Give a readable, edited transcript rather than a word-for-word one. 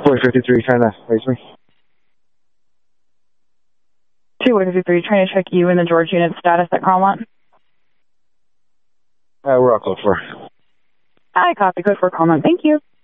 Boy 53 trying to raise me. 253, trying to check you and the George unit status at Cromwell. We're all code 4. Hi, copy, code 4 Cromwell. Thank you.